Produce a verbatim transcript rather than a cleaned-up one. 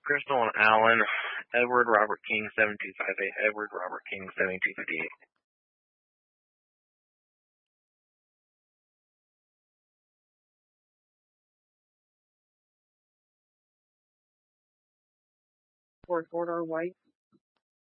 Crystal and Allen, Edward Robert King, seven two five eight, Edward Robert King, seven two five eight. Four, four door white.